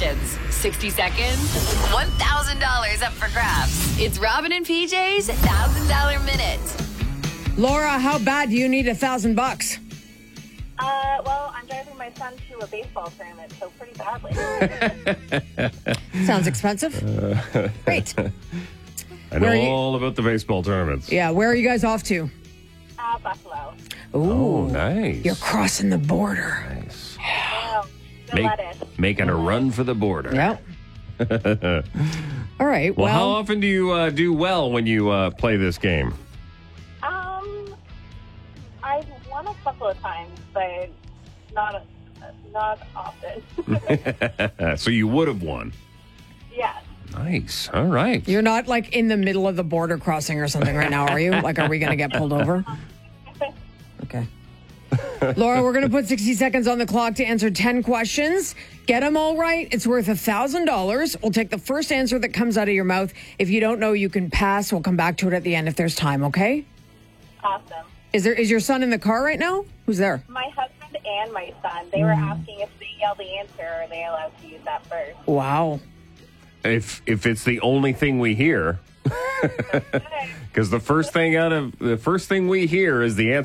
questions. 60 seconds, $1,000 up for grabs. It's Robin and PJ's $1,000 Minute. Laura, how bad do you need $1,000? Well, I'm driving my son to a baseball tournament, so pretty badly. Sounds expensive. Great. I know all about the baseball tournaments. Yeah, where are you guys off to? Buffalo. Ooh, Oh, nice. you're crossing the border. Nice. Oh, the lettuce. Making a run for the border. Yep. All right. Well, how often do you do well when you play this game? I've won a couple of times, but not often. So you would have won. Yes. Nice. All right. You're not like in the middle of the border crossing or something right now, are you? Like, are we going to get pulled over? Okay. Laura, we're going to put 60 seconds on the clock to answer 10 questions. Get them all right. It's worth $1,000. We'll take the first answer that comes out of your mouth. If you don't know, you can pass. We'll come back to it at the end if there's time, okay? Awesome. Is your son in the car right now? Who's there? My husband and my son, they were asking if they yell the answer, are they allowed to use that first? Wow. If it's the only thing we hear, because the first thing we hear is the answer.